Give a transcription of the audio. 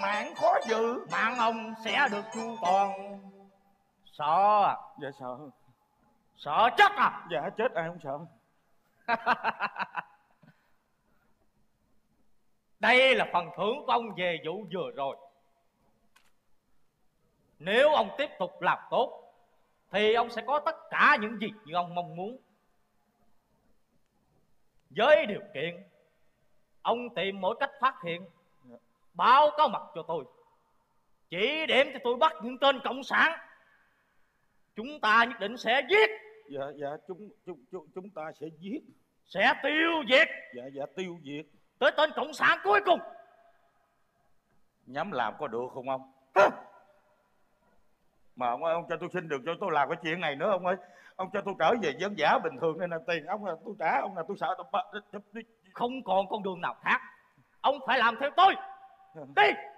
mạng khó giữ. Mạng ông sẽ được chu toàn. Sợ à? Dạ sợ. Sợ chết à? Dạ chết ai không sợ. Đây là phần thưởng của ông về vụ vừa rồi. Nếu ông tiếp tục làm tốt thì ông sẽ có tất cả những gì như ông mong muốn. Với điều kiện ông tìm mọi cách phát hiện, báo cáo mặt cho tôi, chỉ điểm cho tôi bắt những tên cộng sản. Chúng ta nhất định sẽ giết. Dạ chúng ta sẽ giết. Sẽ tiêu diệt. Dạ tiêu diệt tới tên cộng sản cuối cùng. Nhắm làm có được không ông? Mà ông ơi, ông cho tôi xin được cho tôi làm cái chuyện này nữa ông ơi. Ông cho tôi trở về dân giả bình thường nên là tiền ông là tôi trả, ông là tôi sợ. Không còn con đường nào khác, ông phải làm theo tôi. Đi.